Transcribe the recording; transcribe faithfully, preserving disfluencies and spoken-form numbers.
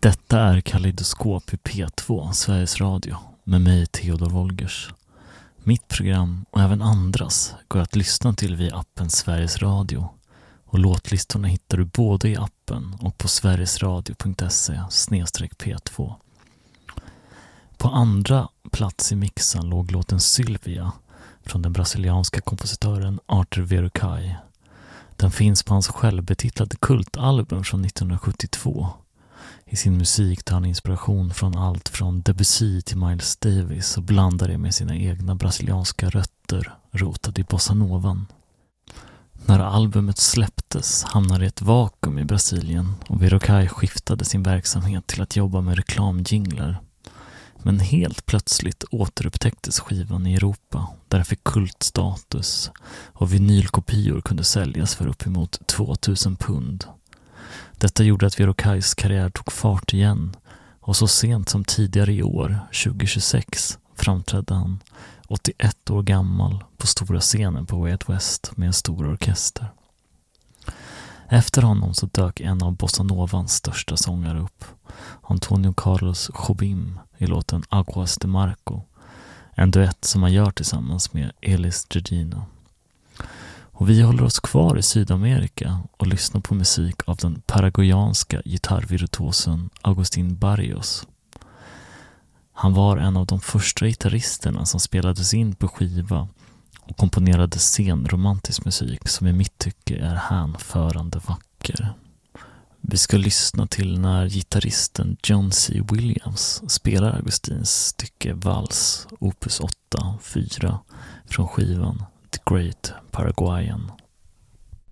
Detta är Kaleidoskop i P två, Sveriges Radio, med mig Theodor Wolgers. Mitt program och även andras går att lyssna till via appen Sveriges Radio, och låtlistorna hittar du både i appen och på sverigesradio punkt se snedstreck P två. På andra plats i mixen låg låten Sylvia från den brasilianska kompositören Arthur Verocai. Den finns på hans självbetitlade kultalbum från nittonhundrasjuttiotvå. I sin musik tar han inspiration från allt från Debussy till Miles Davis och blandar det med sina egna brasilianska rötter rotade i bossanovan. När albumet släpptes hamnade ett vakuum i Brasilien och Verocai skiftade sin verksamhet till att jobba med reklamjinglar. Men helt plötsligt återupptäcktes skivan i Europa, där den fick kultstatus och vinylkopior kunde säljas för uppemot tvåtusen pund. Detta gjorde att Verocais karriär tog fart igen, och så sent som tidigare i år, tjugohundratjugosex, framträdde han åttioett år gammal på stora scenen på Way Out West med en stor orkester. Efter honom så dök en av bossanovans största sångare upp, Antonio Carlos Jobim, i låten Aguas de Marco, en duett som han gör tillsammans med Elis Regina. Och vi håller oss kvar i Sydamerika och lyssnar på musik av den paraguayanska gitarrvirtuosen Agustín Barrios. Han var en av de första gitarristerna som spelades in på skiva och komponerade scenromantisk musik som i mitt tycke är hänförande vacker. Vi ska lyssna till när gitarristen John C. Williams spelar Agustins stycke Vals, opus åtta fyra, från skivan The Great Paraguayan.